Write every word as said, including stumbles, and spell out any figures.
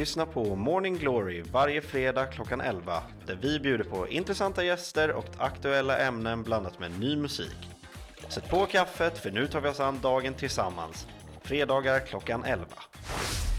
Lyssna på Morning Glory varje fredag klockan elva, där vi bjuder på intressanta gäster och aktuella ämnen blandat med ny musik. Sätt på kaffet, för nu tar vi oss an dagen tillsammans. Fredagar klockan elva.